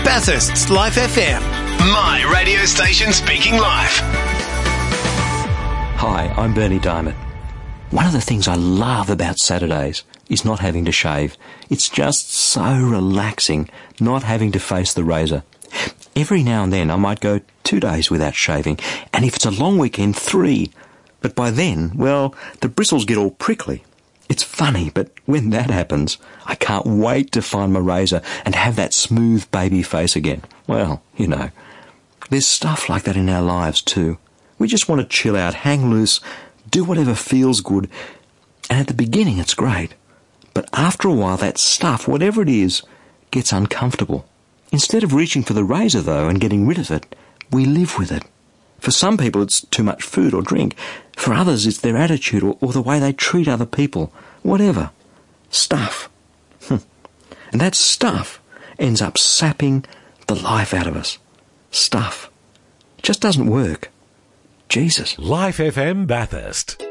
Bathurst's Life FM. My radio station speaking life. Hi, I'm Bernie Diamond. One of the things I love about Saturdays is not having to shave. It's just so relaxing not having to face the razor. Every now and then I might go 2 days without shaving, and if it's a long weekend, 3. But by then, well, the bristles get all prickly. It's funny, but when that happens, I can't wait to find my razor and have that smooth baby face again. Well, you know, there's stuff like that in our lives too. We just want to chill out, hang loose, do whatever feels good, and at the beginning it's great. But after a while, that stuff, whatever it is, gets uncomfortable. Instead of reaching for the razor, though, and getting rid of it, we live with it. For some people, it's too much food or drink. For others, it's their attitude or the way they treat other people. Whatever. Stuff. And that stuff ends up sapping the life out of us. Stuff. It just doesn't work. Jesus. Life FM Bathurst.